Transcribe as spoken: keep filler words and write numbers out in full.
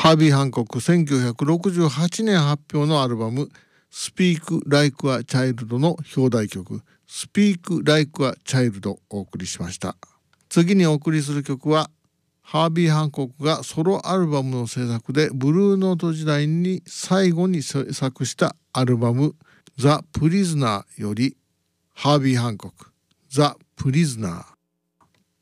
ハービー・ハンコックせんきゅうひゃくろくじゅうはちねん発表のアルバム Speak Like a Child の表題曲 Speak Like a Child をお送りしました。次にお送りする曲はハービー・ハンコックがソロアルバムの制作でブルーノート時代に最後に制作したアルバム The Prisoner よりハービー・ハンコック The Prisoner